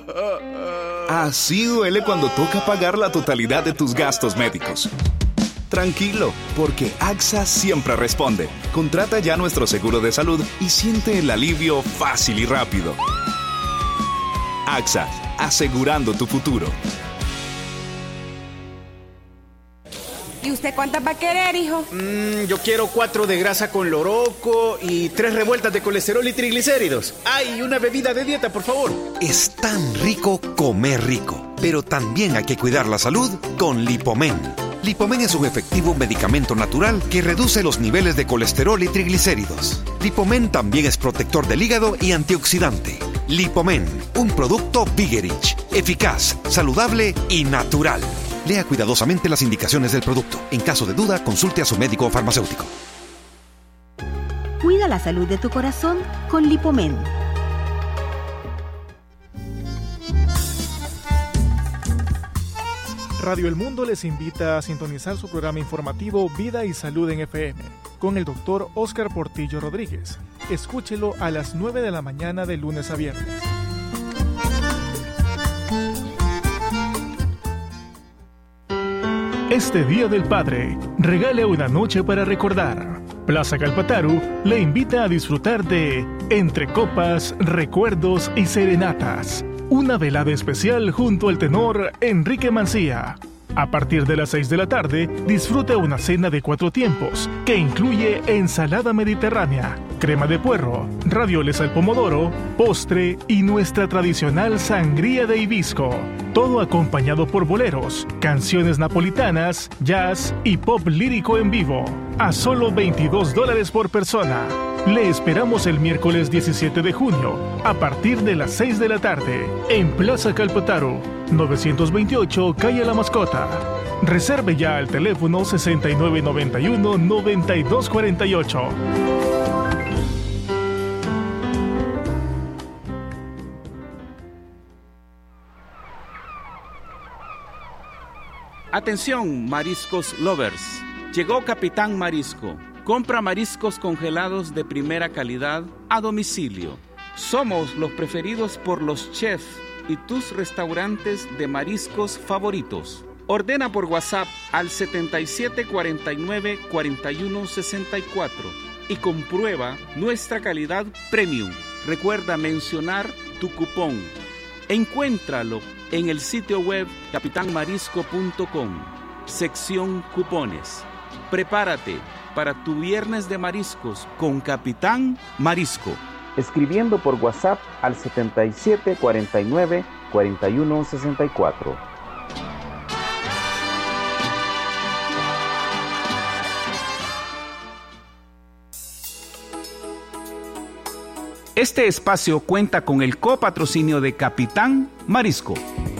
Así duele cuando toca pagar la totalidad de tus gastos médicos. Tranquilo, porque AXA siempre responde. Contrata ya nuestro seguro de salud y siente el alivio fácil y rápido. AXA, asegurando tu futuro. ¿Y usted cuántas va a querer, hijo? Yo quiero 4 de grasa con loroco y 3 revueltas de colesterol y triglicéridos. ¡Ay, una bebida de dieta, por favor! Es tan rico comer rico, pero también hay que cuidar la salud con Lipomen. Lipomen es un efectivo medicamento natural que reduce los niveles de colesterol y triglicéridos. Lipomen también es protector del hígado y antioxidante. Lipomen, un producto Vigerich, eficaz, saludable y natural. Lea cuidadosamente las indicaciones del producto. En caso de duda, consulte a su médico o farmacéutico. Cuida la salud de tu corazón con Lipomen. Radio El Mundo les invita a sintonizar su programa informativo Vida y Salud en FM con el Dr. Óscar Portillo Rodríguez. Escúchelo a las 9 de la mañana de lunes a viernes. Este Día del Padre, regale una noche para recordar. Plaza Calpataru le invita a disfrutar de Entre Copas, Recuerdos y Serenatas. Una velada especial junto al tenor Enrique Mancía. A partir de las 6 de la tarde, disfruta una cena de 4 tiempos, que incluye ensalada mediterránea, crema de puerro, ravioles al pomodoro, postre y nuestra tradicional sangría de hibisco. Todo acompañado por boleros, canciones napolitanas, jazz y pop lírico en vivo. A solo $22 por persona. Le esperamos el miércoles 17 de junio, a partir de las 6 de la tarde, en Plaza Calpataru, 928 Calle La Mascota. Reserve ya al teléfono 6991-9248. Atención, mariscos lovers. Llegó Capitán Marisco. Compra mariscos congelados de primera calidad a domicilio. Somos los preferidos por los chefs y tus restaurantes de mariscos favoritos. Ordena por WhatsApp al 7749-4164 y comprueba nuestra calidad premium. Recuerda mencionar tu cupón. Encuéntralo en el sitio web capitanmarisco.com, sección cupones. Prepárate para tu viernes de mariscos con Capitán Marisco. Escribiendo por WhatsApp al 7749-4164. Este espacio cuenta con el copatrocinio de Capitán Marisco.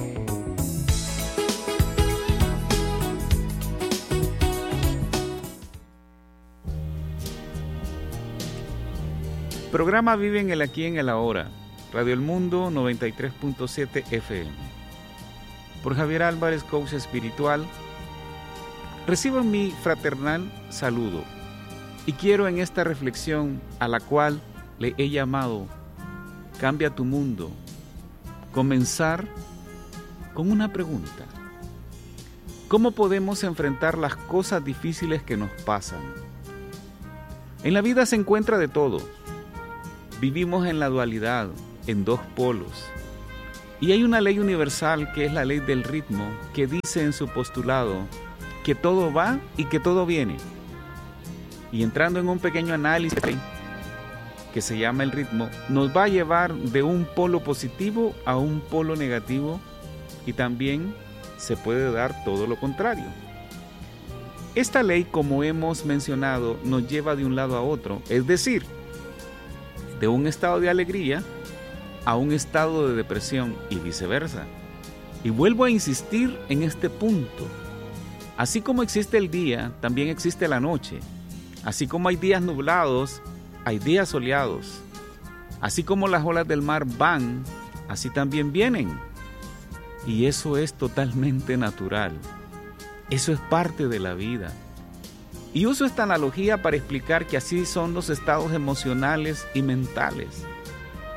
Programa Vive en el Aquí en el Ahora, Radio El Mundo 93.7 FM. Por Javier Álvarez, coach espiritual, recibo mi fraternal saludo y quiero en esta reflexión a la cual le he llamado Cambia tu mundo, comenzar con una pregunta. ¿Cómo podemos enfrentar las cosas difíciles que nos pasan? En la vida se encuentra de todo. Vivimos en la dualidad, en dos polos. Y hay una ley universal que es la ley del ritmo, que dice en su postulado que todo va y que todo viene. Y entrando en un pequeño análisis que se llama el ritmo, nos va a llevar de un polo positivo a un polo negativo y también se puede dar todo lo contrario. Esta ley, como hemos mencionado, nos lleva de un lado a otro, es decir, de un estado de alegría a un estado de depresión y viceversa. Y vuelvo a insistir en este punto. Así como existe el día, también existe la noche. Así como hay días nublados, hay días soleados. Así como las olas del mar van, así también vienen. Y eso es totalmente natural. Eso es parte de la vida. Y uso esta analogía para explicar que así son los estados emocionales y mentales.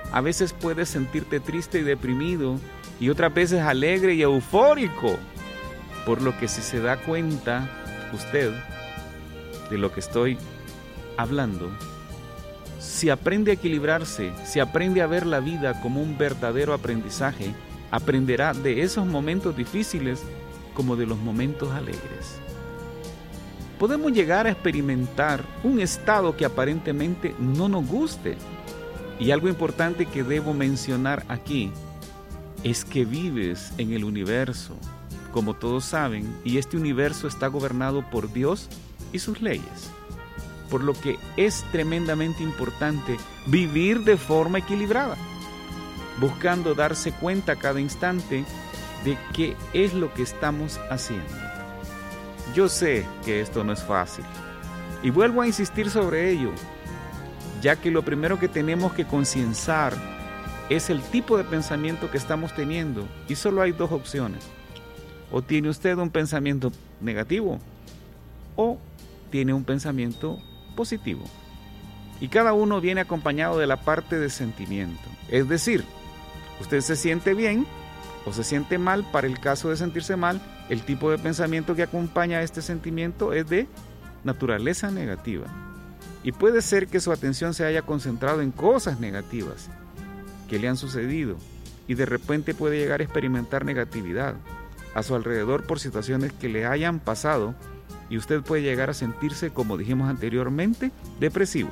A veces puedes sentirte triste y deprimido y otras veces alegre y eufórico. Por lo que si se da cuenta usted de lo que estoy hablando, si aprende a equilibrarse, si aprende a ver la vida como un verdadero aprendizaje, aprenderá de esos momentos difíciles como de los momentos alegres. Podemos llegar a experimentar un estado que aparentemente no nos guste. Y algo importante que debo mencionar aquí es que vives en el universo, como todos saben, y este universo está gobernado por Dios y sus leyes. Por lo que es tremendamente importante vivir de forma equilibrada, buscando darse cuenta a cada instante de qué es lo que estamos haciendo. Yo sé que esto no es fácil, y vuelvo a insistir sobre ello, ya que lo primero que tenemos que concienciar es el tipo de pensamiento que estamos teniendo, y solo hay dos opciones. O tiene usted un pensamiento negativo, o tiene un pensamiento positivo. Y cada uno viene acompañado de la parte de sentimiento. Es decir, usted se siente bien o se siente mal. Para el caso de sentirse mal, el tipo de pensamiento que acompaña a este sentimiento es de naturaleza negativa. Y puede ser que su atención se haya concentrado en cosas negativas que le han sucedido y de repente puede llegar a experimentar negatividad a su alrededor por situaciones que le hayan pasado, y usted puede llegar a sentirse, como dijimos anteriormente, depresivo.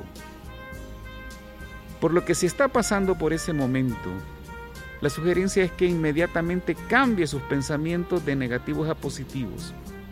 Por lo que si está pasando por ese momento, la sugerencia es que inmediatamente cambie sus pensamientos de negativos a positivos.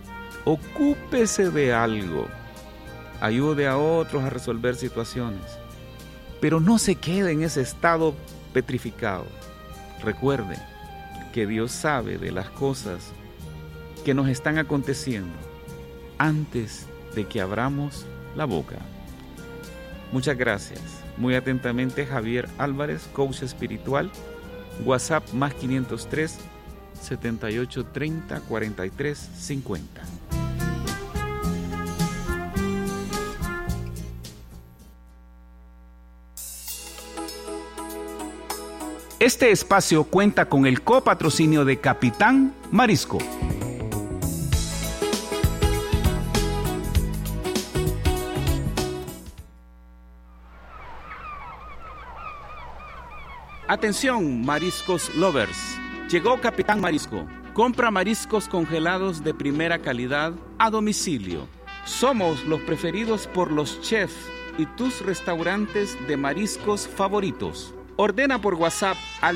Ocúpese de algo, ayude a otros a resolver situaciones, pero no se quede en ese estado petrificado. Recuerde que Dios sabe de las cosas que nos están aconteciendo antes de que abramos la boca. Muchas gracias. Muy atentamente, Javier Álvarez, coach espiritual. WhatsApp más 503 7830 4350. Este espacio cuenta con el copatrocinio de Capitán Marisco. Atención, mariscos lovers. Llegó Capitán Marisco. Compra mariscos congelados de primera calidad a domicilio. Somos los preferidos por los chefs y tus restaurantes de mariscos favoritos. Ordena por WhatsApp al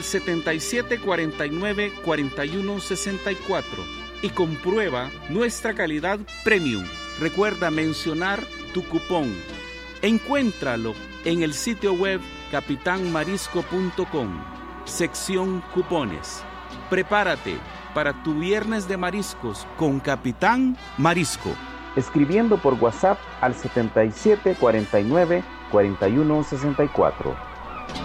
7749-4164 y comprueba nuestra calidad premium. Recuerda mencionar tu cupón. Encuéntralo en el sitio web capitanmarisco.com, sección cupones. Prepárate para tu viernes de mariscos con Capitán Marisco. Escribiendo por WhatsApp al 7749-4164.